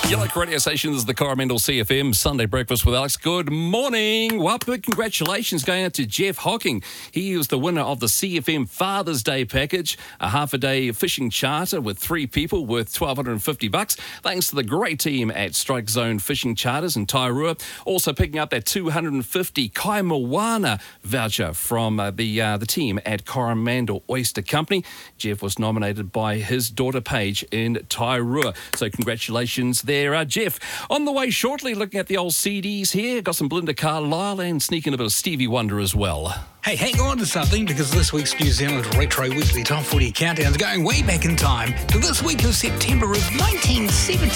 You like radio station, this is the Coromandel CFM Sunday Breakfast with Alex. Good morning. Well, big congratulations going out to Jeff Hocking. He was the winner of the CFM Father's Day package, a half-a-day fishing charter with 3 people worth $1,250. Thanks to the great team at Strike Zone Fishing Charters in Tairua. Also picking up that $250 Kai Moana voucher from the team at Coromandel Oyster Company. Jeff was nominated by his daughter Paige in Tairua. So congratulations there. Jeff, on the way shortly, looking at the old CDs here. Got some Belinda Carlisle and sneaking a bit of Stevie Wonder as well. Hey, hang on to something, because this week's New Zealand Retro Weekly Top 40 Countdown is going way back in time to this week of September of 1970.